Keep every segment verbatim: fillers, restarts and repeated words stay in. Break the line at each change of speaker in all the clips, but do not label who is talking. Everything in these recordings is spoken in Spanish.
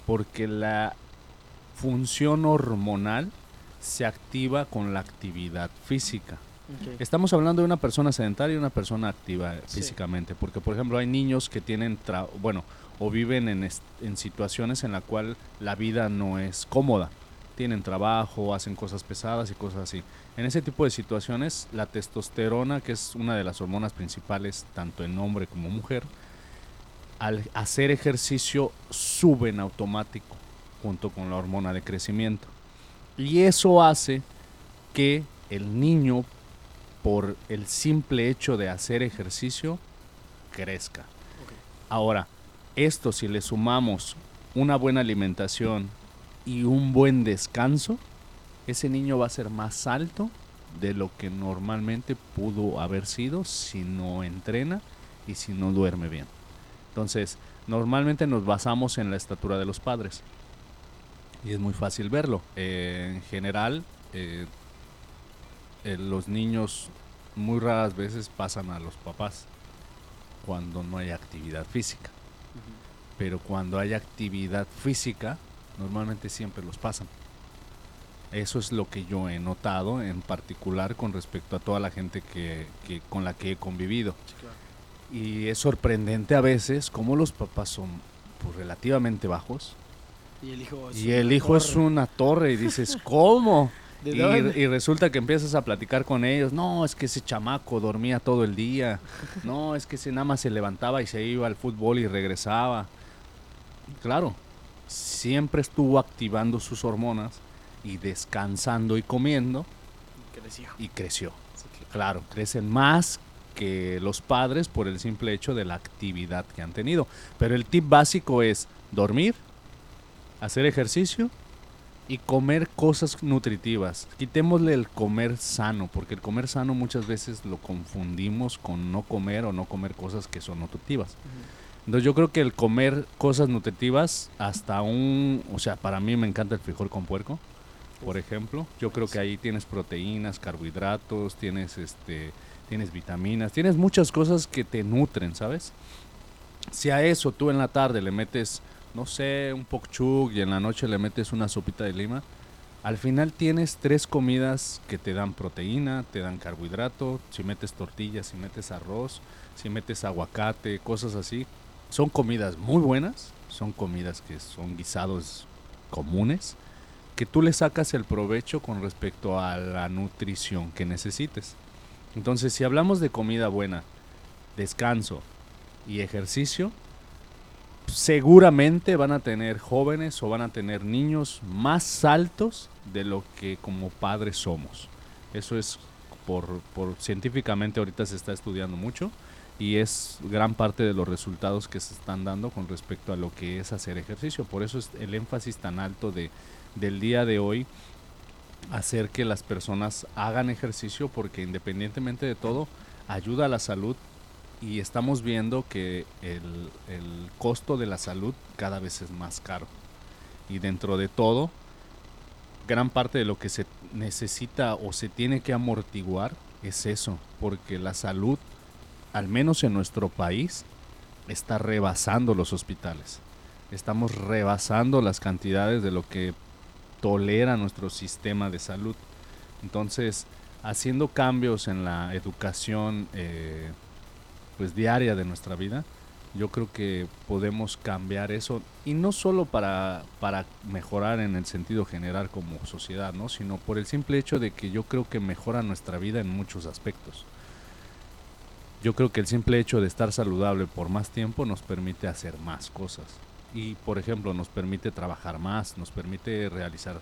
porque la función hormonal se activa con la actividad física.
Okay.
Estamos hablando de una persona sedentaria y una persona activa
Sí.
físicamente, porque por ejemplo hay niños que tienen, tra- bueno, o viven en, est- en situaciones en la cual la vida no es cómoda. Tienen trabajo, hacen cosas pesadas y cosas así. En ese tipo de situaciones, la testosterona, que es una de las hormonas principales tanto en hombre como mujer, al hacer ejercicio sube en automático junto con la hormona de crecimiento. Y eso hace que el niño, por el simple hecho de hacer ejercicio, crezca.
Okay.
Ahora, esto si le sumamos una buena alimentación y un buen descanso, ese niño va a ser más alto de lo que normalmente pudo haber sido si no entrena y si no duerme bien. Entonces, normalmente nos basamos en la estatura de los padres y es muy fácil verlo. Eh, en general, eh, eh, los niños muy raras veces pasan a los papás cuando no hay actividad física.
Uh-huh.
Pero cuando hay actividad física, normalmente siempre los pasan. Eso es lo que yo he notado, en particular con respecto a toda la gente que, que con la que he convivido.
Sí, claro.
Y es sorprendente a veces cómo los papás son pues, relativamente bajos.
Y el hijo es,
Y el
una,
hijo
torre.
es una torre y dices, ¿cómo?
¿De
Y,
dónde?
y resulta que empiezas a platicar con ellos. No, es que ese chamaco dormía todo el día. No, es que ese nada más se levantaba y se iba al fútbol y regresaba. Claro, siempre estuvo activando sus hormonas y descansando y comiendo
Creció.
y creció.
Sí, claro.
Claro, crecen más que los padres por el simple hecho de la actividad que han tenido. Pero el tip básico es dormir, hacer ejercicio y comer cosas nutritivas. Quitémosle el comer sano, porque el comer sano muchas veces lo confundimos con no comer o no comer cosas que son nutritivas.
Uh-huh.
Entonces yo creo que el comer cosas nutritivas, hasta un, o sea, para mí me encanta el frijol con puerco, por ejemplo. Yo creo que ahí tienes proteínas, carbohidratos, tienes este, tienes vitaminas, tienes muchas cosas que te nutren, ¿sabes? Si a eso tú en la tarde le metes, no sé, un pok chuk y en la noche le metes una sopita de lima, al final tienes tres comidas que te dan proteína, te dan carbohidrato, si metes tortillas, si metes arroz, si metes aguacate, cosas así. Son comidas muy buenas, son comidas que son guisados comunes, que tú le sacas el provecho con respecto a la nutrición que necesites. Entonces, si hablamos de comida buena, descanso y ejercicio, seguramente van a tener jóvenes o van a tener niños más altos de lo que como padres somos. Eso es por, por científicamente ahorita se está estudiando mucho y es gran parte de los resultados que se están dando con respecto a lo que es hacer ejercicio. Por eso es el énfasis tan alto de, del día de hoy, hacer que las personas hagan ejercicio, porque independientemente de todo ayuda a la salud. Y estamos viendo que el, el costo de la salud cada vez es más caro. Y dentro de todo, gran parte de lo que se necesita o se tiene que amortiguar es eso. Porque la salud, al menos en nuestro país, está rebasando los hospitales. Estamos rebasando las cantidades de lo que tolera nuestro sistema de salud. Entonces, haciendo cambios en la educación eh, pues diaria de nuestra vida, yo creo que podemos cambiar eso, y no solo para, para mejorar en el sentido general como sociedad, ¿no? Sino por el simple hecho de que yo creo que mejora nuestra vida en muchos aspectos. Yo creo que el simple hecho de estar saludable por más tiempo nos permite hacer más cosas. Y, por ejemplo, nos permite trabajar más, nos permite realizar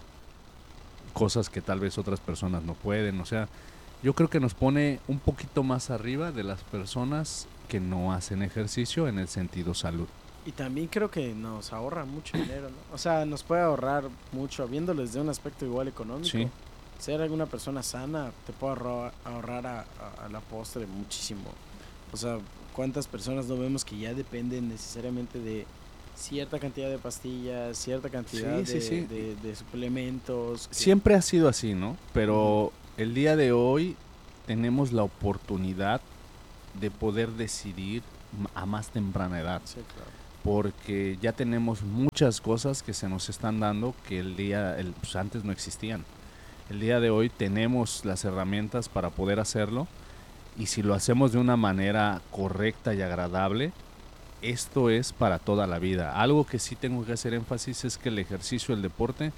cosas que tal vez otras personas no pueden. O sea, yo creo que nos pone un poquito más arriba de las personas que no hacen ejercicio en el sentido salud.
Y también creo que nos ahorra mucho dinero, ¿no? O sea, nos puede ahorrar mucho, viéndolo desde un aspecto igual económico.
Sí.
Ser alguna persona sana te puede ahorrar, ahorrar a, a, a la postre muchísimo. O sea, ¿cuántas personas no vemos que ya dependen necesariamente de cierta cantidad de pastillas, cierta cantidad
Sí, sí,
de,
sí.
de, de suplementos? que-
Siempre ha sido así, ¿no? Pero el día de hoy tenemos la oportunidad de poder decidir m- a más temprana edad.
Sí, claro.
porque ya tenemos muchas cosas que se nos están dando que el día, el, pues antes no existían. El día de hoy tenemos las herramientas para poder hacerlo, y si lo hacemos de una manera correcta y agradable, esto es para toda la vida. Algo que sí tengo que hacer énfasis es que el ejercicio, el deporte,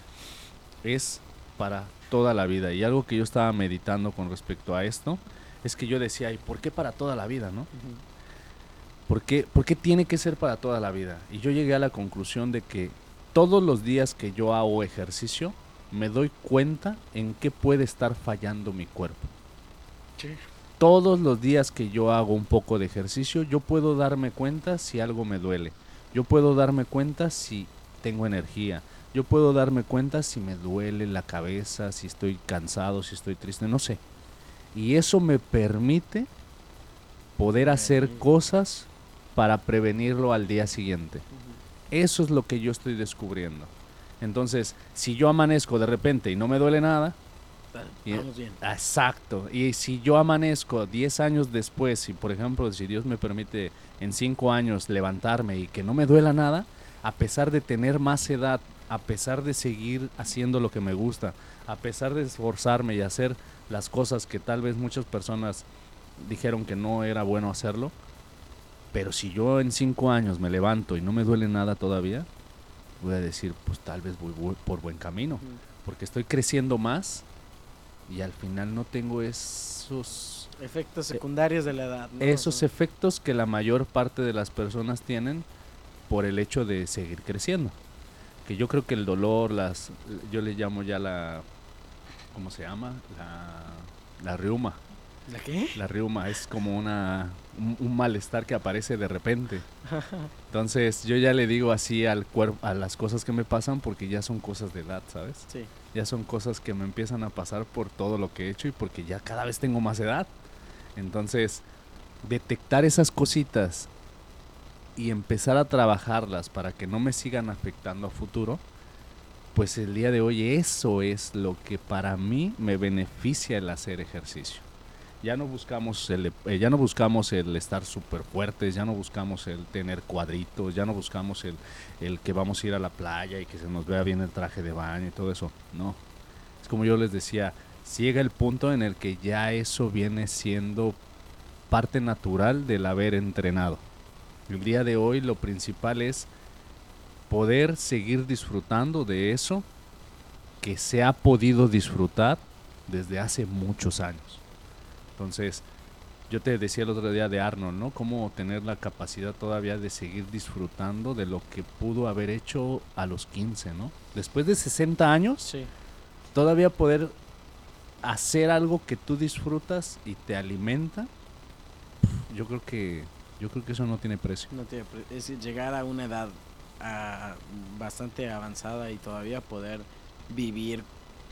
es para toda la vida. Y algo que yo estaba meditando con respecto a esto es que yo decía, ¿y por qué para toda la vida, no? Uh-huh. ¿Por qué, ¿Por qué tiene que ser para toda la vida? Y yo llegué a la conclusión de que todos los días que yo hago ejercicio, me doy cuenta en qué puede estar fallando mi cuerpo. Sí. Todos los días que yo hago un poco de ejercicio, yo puedo darme cuenta si algo me duele. Yo puedo darme cuenta si tengo energía. Yo puedo darme cuenta si me duele la cabeza, si estoy cansado, si estoy triste, no sé. Y eso me permite poder hacer cosas para prevenirlo al día siguiente. Eso es lo que yo estoy descubriendo. Entonces, si yo amanezco de repente y no me duele nada, y,
vamos bien.
Exacto. Y si yo amanezco diez años después, y por ejemplo, si Dios me permite en cinco años levantarme y que no me duela nada, a pesar de tener más edad, a pesar de seguir haciendo lo que me gusta, a pesar de esforzarme y hacer las cosas que tal vez muchas personas dijeron que no era bueno hacerlo, pero si yo en cinco años me levanto y no me duele nada todavía, voy a decir, pues tal vez voy, voy por buen camino, porque estoy creciendo más y al final no tengo esos
efectos secundarios de la edad, ¿no?
Esos
o sea,
efectos que la mayor parte de las personas tienen por el hecho de seguir creciendo. Que yo creo que el dolor, las, yo le llamo ya la, ¿cómo se llama? La, la riuma.
¿La qué?
La riuma es como una un, un malestar que aparece de repente. Entonces yo ya le digo así al cuerpo, a las cosas que me pasan, porque ya son cosas de edad, ¿sabes?
Sí.
Ya son cosas que me empiezan a pasar por todo lo que he hecho y porque ya cada vez tengo más edad. Entonces, detectar esas cositas y empezar a trabajarlas para que no me sigan afectando a futuro, pues el día de hoy eso es lo que para mí me beneficia el hacer ejercicio. Ya no buscamos el, eh, ya no buscamos el estar súper fuertes, ya no buscamos el tener cuadritos, ya no buscamos el, el que vamos a ir a la playa y que se nos vea bien el traje de baño y todo eso. No, es como yo les decía, llega el punto en el que ya eso viene siendo parte natural del haber entrenado. El día de hoy lo principal es poder seguir disfrutando de eso que se ha podido disfrutar desde hace muchos años. Entonces, yo te decía el otro día de Arnold, ¿no? Cómo tener la capacidad todavía de seguir disfrutando de lo que pudo haber hecho a los quince, ¿no? Después de sesenta años,
sí.
Todavía poder hacer algo que tú disfrutas y te alimenta, yo creo que yo creo que eso no tiene precio.
No tiene precio. Es decir, llegar a una edad a, bastante avanzada y todavía poder vivir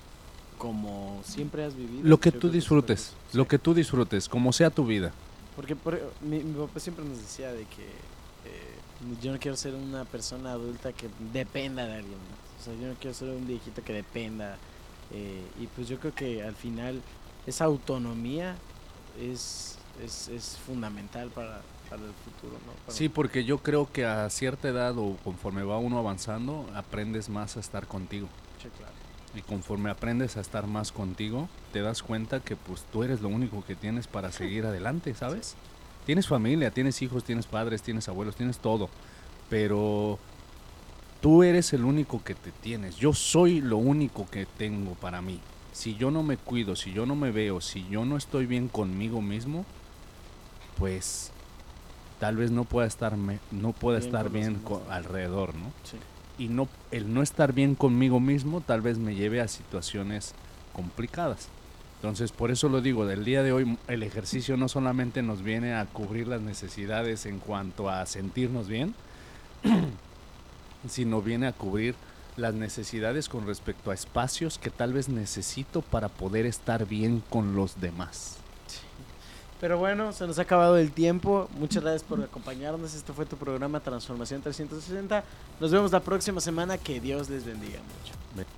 como siempre has vivido.
Lo que tú disfrutes, sí. Lo que tú disfrutes, como sea tu vida.
Porque por, mi, mi papá siempre nos decía de que eh, yo no quiero ser una persona adulta que dependa de alguien más. O sea, yo no quiero ser un viejito que dependa. Eh, y pues yo creo que al final esa autonomía es, es, es fundamental para, para el futuro, ¿no? Para
sí, porque yo creo que a cierta edad o conforme va uno avanzando, aprendes más a estar contigo.
Sí, claro.
Y conforme aprendes a estar más contigo, te das cuenta que pues tú eres lo único que tienes para seguir adelante, ¿sabes? Sí. Tienes familia, tienes hijos, tienes padres, tienes abuelos, tienes todo, pero tú eres el único que te tienes. Yo soy lo único que tengo para mí. Si yo no me cuido, si yo no me veo, si yo no estoy bien conmigo mismo, pues tal vez no pueda estar, me, no pueda bien estar bien con, alrededor, ¿no?
Sí.
Y no, el no estar bien conmigo mismo tal vez me lleve a situaciones complicadas. Entonces, por eso lo digo, del día de hoy el ejercicio no solamente nos viene a cubrir las necesidades en cuanto a sentirnos bien, sino viene a cubrir las necesidades con respecto a espacios que tal vez necesito para poder estar bien con los demás.
Pero bueno, se nos ha acabado el tiempo. Muchas gracias por acompañarnos. Este fue tu programa Transformación trescientos sesenta. Nos vemos la próxima semana. Que Dios les bendiga mucho.